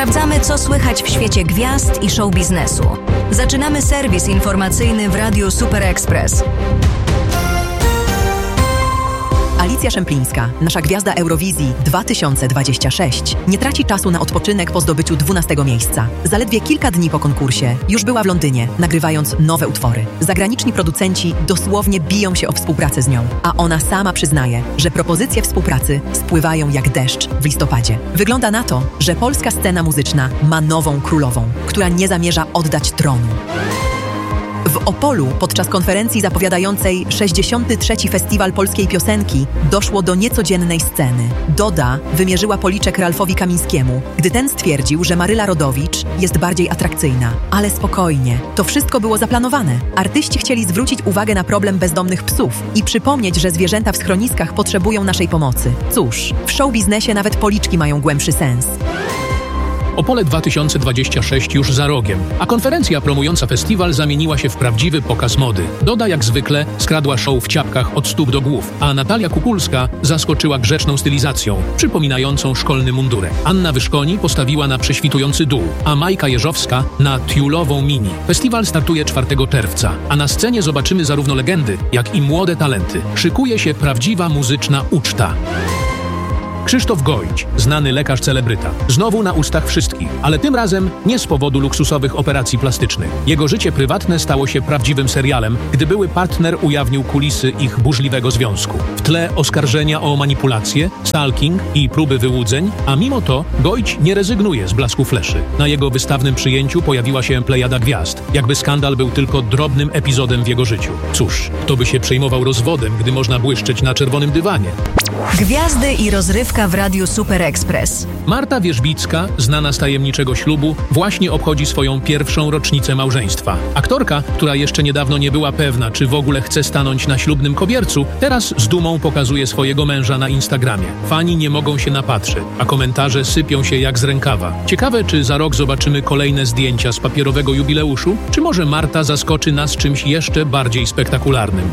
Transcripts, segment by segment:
Sprawdzamy, co słychać w świecie gwiazd i show biznesu. Zaczynamy serwis informacyjny w Radiu Super Express. Alicja Szemplińska, nasza gwiazda Eurowizji 2026, nie traci czasu na odpoczynek po zdobyciu 12 miejsca. Zaledwie kilka dni po konkursie już była w Londynie, nagrywając nowe utwory. Zagraniczni producenci dosłownie biją się o współpracę z nią, a ona sama przyznaje, że propozycje współpracy spływają jak deszcz w listopadzie. Wygląda na to, że polska scena muzyczna ma nową królową, która nie zamierza oddać tronu. W Opolu podczas konferencji zapowiadającej 63. Festiwal Polskiej Piosenki doszło do niecodziennej sceny. Doda wymierzyła policzek Ralfowi Kamińskiemu, gdy ten stwierdził, że Maryla Rodowicz jest bardziej atrakcyjna. Ale spokojnie, to wszystko było zaplanowane. Artyści chcieli zwrócić uwagę na problem bezdomnych psów i przypomnieć, że zwierzęta w schroniskach potrzebują naszej pomocy. Cóż, w show biznesie nawet policzki mają głębszy sens. Opole 2026 już za rogiem, a konferencja promująca festiwal zamieniła się w prawdziwy pokaz mody. Doda jak zwykle skradła show w ciapkach od stóp do głów, a Natalia Kukulska zaskoczyła grzeczną stylizacją, przypominającą szkolny mundurek. Anna Wyszkoni postawiła na prześwitujący dół, a Majka Jeżowska na tiulową mini. Festiwal startuje 4 czerwca, a na scenie zobaczymy zarówno legendy, jak i młode talenty. Szykuje się prawdziwa muzyczna uczta. Krzysztof Gojdź, znany lekarz celebryta. Znowu na ustach wszystkich, ale tym razem nie z powodu luksusowych operacji plastycznych. Jego życie prywatne stało się prawdziwym serialem, gdy były partner ujawnił kulisy ich burzliwego związku. W tle oskarżenia o manipulację, stalking i próby wyłudzeń, a mimo to Gojdź nie rezygnuje z blasku fleszy. Na jego wystawnym przyjęciu pojawiła się plejada gwiazd, jakby skandal był tylko drobnym epizodem w jego życiu. Cóż, kto by się przejmował rozwodem, gdy można błyszczeć na czerwonym dywanie? Gwiazdy i rozrywka w Radiu Super Express. Marta Wierzbicka, znana z tajemniczego ślubu, właśnie obchodzi swoją pierwszą rocznicę małżeństwa. Aktorka, która jeszcze niedawno nie była pewna, czy w ogóle chce stanąć na ślubnym kobiercu, teraz z dumą pokazuje swojego męża na Instagramie. Fani nie mogą się napatrzeć, a komentarze sypią się jak z rękawa. Ciekawe, czy za rok zobaczymy kolejne zdjęcia z papierowego jubileuszu, czy może Marta zaskoczy nas czymś jeszcze bardziej spektakularnym.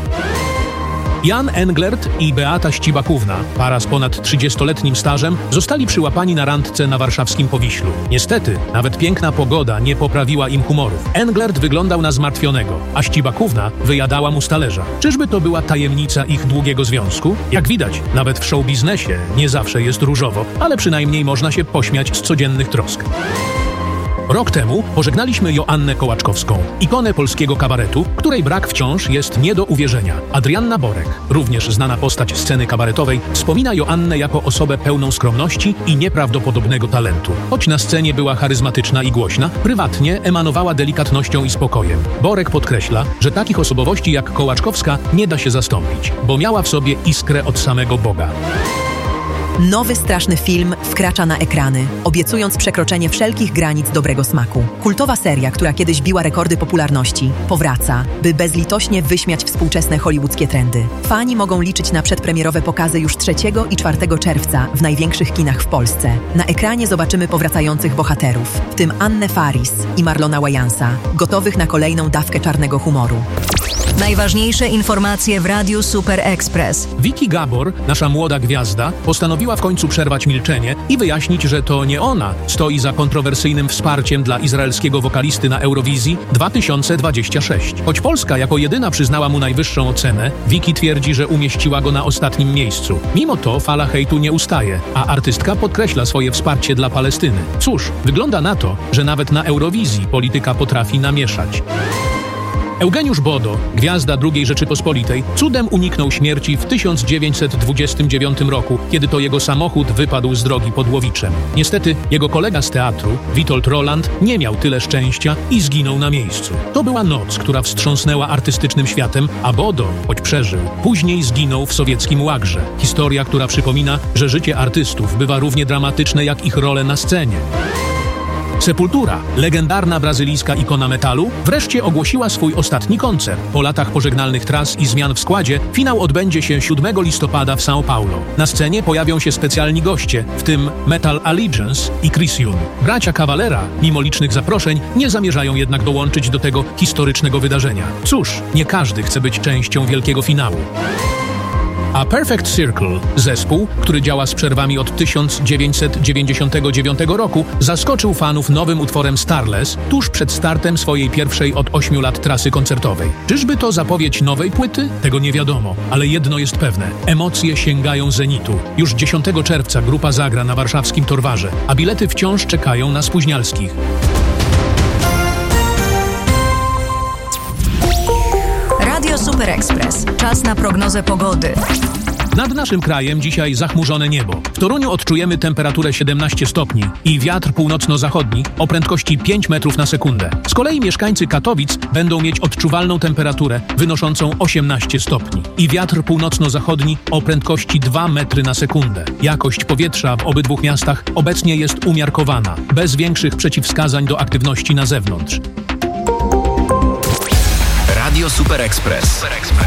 Jan Englert i Beata Ścibakówna, para z ponad 30-letnim stażem, zostali przyłapani na randce na warszawskim Powiślu. Niestety, nawet piękna pogoda nie poprawiła im humorów. Englert wyglądał na zmartwionego, a Ścibakówna wyjadała mu z talerza. Czyżby to była tajemnica ich długiego związku? Jak widać, nawet w show biznesie nie zawsze jest różowo, ale przynajmniej można się pośmiać z codziennych trosk. Rok temu pożegnaliśmy Joannę Kołaczkowską, ikonę polskiego kabaretu, której brak wciąż jest nie do uwierzenia. Adrianna Borek, również znana postać sceny kabaretowej, wspomina Joannę jako osobę pełną skromności i nieprawdopodobnego talentu. Choć na scenie była charyzmatyczna i głośna, prywatnie emanowała delikatnością i spokojem. Borek podkreśla, że takich osobowości jak Kołaczkowska nie da się zastąpić, bo miała w sobie iskrę od samego Boga. Nowy straszny film wkracza na ekrany, obiecując przekroczenie wszelkich granic dobrego smaku. Kultowa seria, która kiedyś biła rekordy popularności, powraca, by bezlitośnie wyśmiać współczesne hollywoodzkie trendy. Fani mogą liczyć na przedpremierowe pokazy już 3 i 4 czerwca w największych kinach w Polsce. Na ekranie zobaczymy powracających bohaterów, w tym Annę Faris i Marlona Wayansa, gotowych na kolejną dawkę czarnego humoru. Najważniejsze informacje w Radiu Super Express. Vicky Gabor, nasza młoda gwiazda, postanowiła w końcu przerwać milczenie i wyjaśnić, że to nie ona stoi za kontrowersyjnym wsparciem dla izraelskiego wokalisty na Eurowizji 2026. Choć Polska jako jedyna przyznała mu najwyższą ocenę, Vicky twierdzi, że umieściła go na ostatnim miejscu. Mimo to fala hejtu nie ustaje, a artystka podkreśla swoje wsparcie dla Palestyny. Cóż, wygląda na to, że nawet na Eurowizji polityka potrafi namieszać. Eugeniusz Bodo, gwiazda II Rzeczypospolitej, cudem uniknął śmierci w 1929 roku, kiedy to jego samochód wypadł z drogi pod Łowiczem. Niestety jego kolega z teatru, Witold Roland, nie miał tyle szczęścia i zginął na miejscu. To była noc, która wstrząsnęła artystycznym światem, a Bodo, choć przeżył, później zginął w sowieckim łagrze. Historia, która przypomina, że życie artystów bywa równie dramatyczne jak ich role na scenie. Sepultura, legendarna brazylijska ikona metalu, wreszcie ogłosiła swój ostatni koncert. Po latach pożegnalnych tras i zmian w składzie, finał odbędzie się 7 listopada w São Paulo. Na scenie pojawią się specjalni goście, w tym Metal Allegiance i Chris Young. Bracia Cavalera, mimo licznych zaproszeń, nie zamierzają jednak dołączyć do tego historycznego wydarzenia. Cóż, nie każdy chce być częścią wielkiego finału. A Perfect Circle, zespół, który działa z przerwami od 1999 roku, zaskoczył fanów nowym utworem Starless tuż przed startem swojej pierwszej od 8 lat trasy koncertowej. Czyżby to zapowiedź nowej płyty? Tego nie wiadomo, ale jedno jest pewne. Emocje sięgają zenitu. Już 10 czerwca grupa zagra na warszawskim Torwarze, a bilety wciąż czekają na spóźnialskich. Radio Super Express. Czas na prognozę pogody. Nad naszym krajem dzisiaj zachmurzone niebo. W Toruniu odczujemy temperaturę 17 stopni i wiatr północno-zachodni o prędkości 5 metrów na sekundę. Z kolei mieszkańcy Katowic będą mieć odczuwalną temperaturę wynoszącą 18 stopni i wiatr północno-zachodni o prędkości 2 metry na sekundę. Jakość powietrza w obydwu miastach obecnie jest umiarkowana, bez większych przeciwwskazań do aktywności na zewnątrz. Radio Super Express.